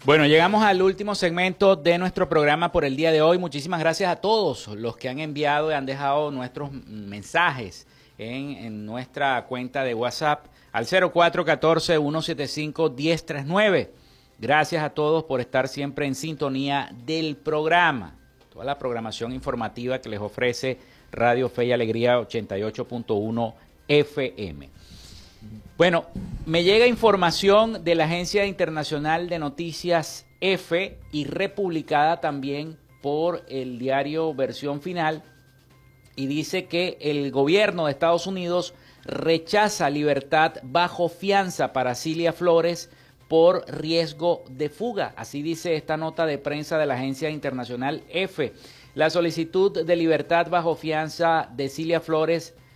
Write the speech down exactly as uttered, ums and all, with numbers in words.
Bueno, llegamos al último segmento de nuestro programa por el día de hoy. Muchísimas gracias a todos los que han enviado y han dejado nuestros mensajes en, en nuestra cuenta de WhatsApp al cero cuatro uno cuatro, uno siete cinco, uno cero tres nueve. Gracias a todos por estar siempre en sintonía del programa. Toda la programación informativa que les ofrece Radio Fe y Alegría ochenta y ocho punto uno F M. Bueno, me llega información de la Agencia Internacional de Noticias EFE y republicada también por el diario Versión Final, y dice que el gobierno de Estados Unidos rechaza libertad bajo fianza para Cilia Flores por riesgo de fuga. Así dice esta nota de prensa de la Agencia Internacional EFE. La solicitud de libertad bajo fianza de Cilia Flores